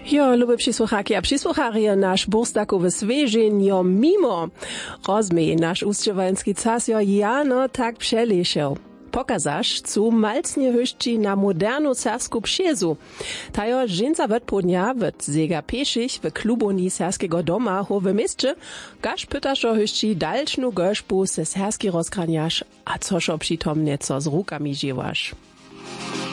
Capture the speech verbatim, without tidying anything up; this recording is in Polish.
Jo, lubię przysłuchaki a przysłucharie, nasz burstakowy svežin jo mimo. Rozmej nasz ustřevajenski cas jo jano tak přelišel. Pokazaš, cu malcnie hyšči na modernu sersku pšezu. Tajo ženca wetpodnia wet zega pešich w kluboni serskiego doma ho w mieście, gaž pytašo hyšči dalčnu göšbu se serski rozkranjaš, a cošo přitom nieco z rukami žiewaš.